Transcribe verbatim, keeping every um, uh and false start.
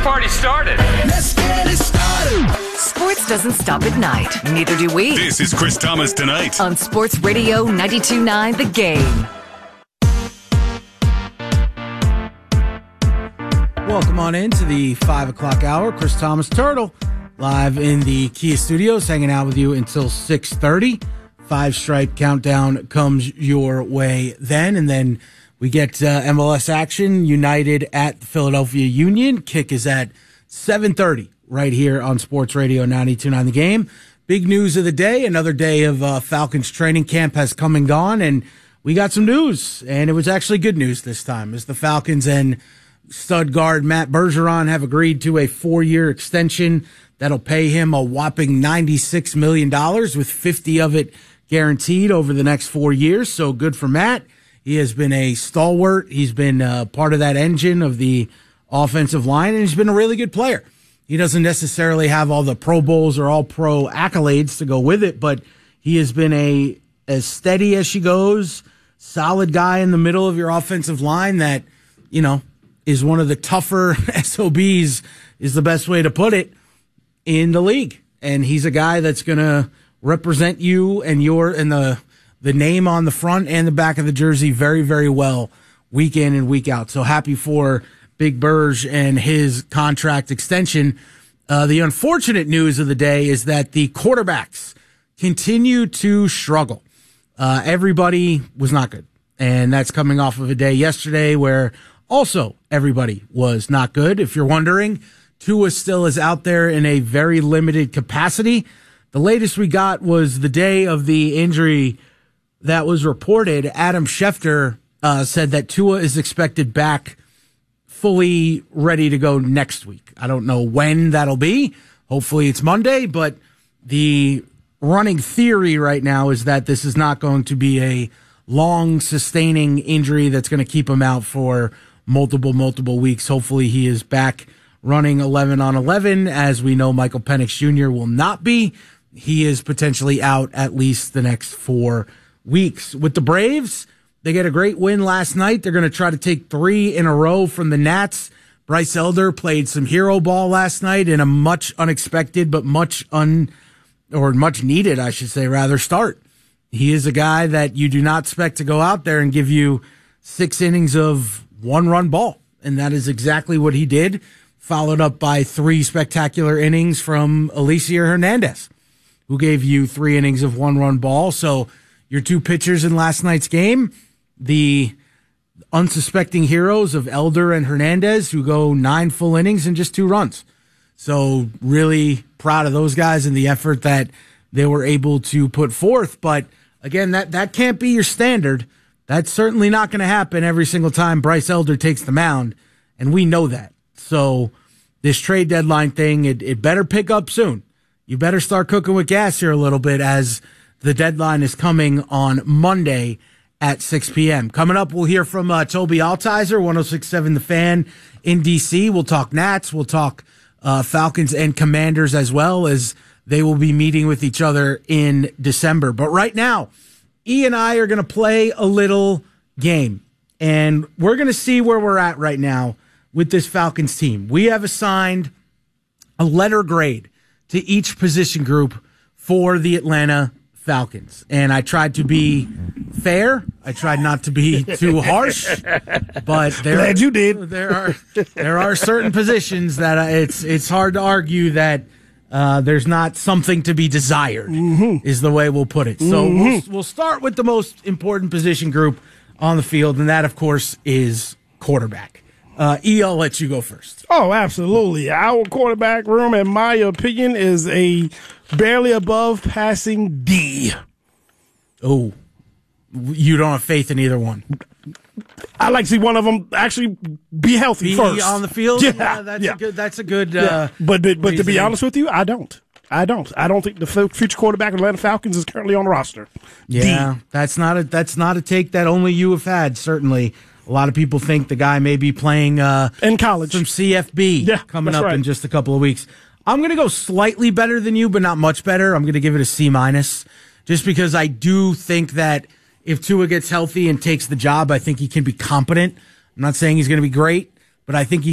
party started. Let's get it started. Sports doesn't stop at night. Neither do we. This is Chris Thomas Tonight on Sports Radio ninety-two point nine The Game. Welcome on into the five o'clock hour. Chris Thomas Turtle live in the Kia Studios, hanging out with you until six thirty. Five Stripe Countdown comes your way then, and then we get uh, M L S action. United at the Philadelphia Union. Kick is at seven thirty right here on Sports Radio ninety-two point nine The Game. Big news of the day. Another day of uh, Falcons training camp has come and gone, and we got some news, and it was actually good news this time, as the Falcons and stud guard Matt Bergeron have agreed to a four-year extension that'll pay him a whopping ninety-six million dollars, with fifty of it guaranteed over the next four years. So good for Matt. He has been a stalwart. He's been uh, part of that engine of the offensive line, and he's been a really good player. He doesn't necessarily have all the Pro Bowls or all pro accolades to go with it, but he has been a as steady as she goes, solid guy in the middle of your offensive line that, you know, is one of the tougher S O Bs, is the best way to put it, in the league. And he's a guy that's going to represent you and your and the the name on the front and the back of the jersey very, very well week in and week out. So happy for Big Burge and his contract extension. Uh, the unfortunate news of the day is that the quarterbacks continue to struggle. Uh, everybody was not good. And that's coming off of a day yesterday where also everybody was not good. If you're wondering, Tua still is out there in a very limited capacity. The latest we got was the day of the injury that was reported. Adam Schefter uh, said that Tua is expected back fully ready to go next week. I don't know when that'll be. Hopefully it's Monday, but the running theory right now is that this is not going to be a long sustaining injury that's going to keep him out for multiple, multiple weeks. Hopefully he is back running eleven on eleven, as we know Michael Penix Junior will not be. He is potentially out at least the next four weeks. With the Braves, they get a great win last night. They're going to try to take three in a row from the Nats. Bryce Elder played some hero ball last night in a much unexpected but much un or much needed, I should say, rather, start. He is a guy that you do not expect to go out there and give you six innings of one-run ball, and that is exactly what he did, followed up by three spectacular innings from Alicia Hernandez, who gave you three innings of one-run ball. So your two pitchers in last night's game, the unsuspecting heroes of Elder and Hernandez, who go nine full innings and just two runs. So really proud of those guys and the effort that they were able to put forth. But again, that, that can't be your standard. That's certainly not going to happen every single time Bryce Elder takes the mound, and we know that. So this trade deadline thing, it, it better pick up soon. You better start cooking with gas here a little bit, as the deadline is coming on Monday at six p.m. Coming up, we'll hear from uh, Toby Altizer, one oh six point seven The Fan in D C. We'll talk Nats. We'll talk uh, Falcons and Commanders, as well, as they will be meeting with each other in December. But right now, E and I are going to play a little game, and we're going to see where we're at right now with this Falcons team. We have assigned a letter grade to each position group for the Atlanta Falcons. And I tried to be fair. I tried not to be too harsh, but there, glad you did. There are there are certain positions that uh, it's it's hard to argue that uh, there's not something to be desired, mm-hmm. is the way we'll put it. So mm-hmm. we'll, we'll start with the most important position group on the field, and that, of course, is quarterback. Uh, E, I'll let you go first. Oh, absolutely. Our quarterback room, in my opinion, is a barely above passing D. Oh, you don't have faith in either one. I like to see one of them actually be healthy be first on the field. Yeah, yeah that's yeah. a good. That's a good. Yeah. Uh, but but, but to be honest with you, I don't. I don't. I don't think the future quarterback of the Atlanta Falcons is currently on the roster. Yeah, D. that's not a that's not a take that only you have had. Certainly, a lot of people think the guy may be playing uh, in college, some C F B yeah, coming up right. in just a couple of weeks. I'm going to go slightly better than you, but not much better. I'm going to give it a C minus, just because I do think that if Tua gets healthy and takes the job, I think he can be competent. I'm not saying he's going to be great, but I think he